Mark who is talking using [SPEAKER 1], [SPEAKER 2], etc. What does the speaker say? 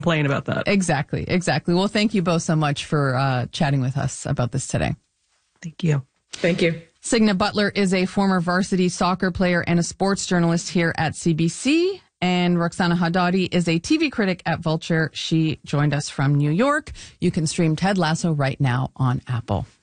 [SPEAKER 1] complain about that.
[SPEAKER 2] Exactly. Well, thank you both so much for chatting with us about this today.
[SPEAKER 1] Thank you.
[SPEAKER 3] Thank you.
[SPEAKER 2] Signa Butler is a former varsity soccer player and a sports journalist here at CBC. And Roxana Haddadi is a TV critic at Vulture. She joined us from New York. You can stream Ted Lasso right now on Apple.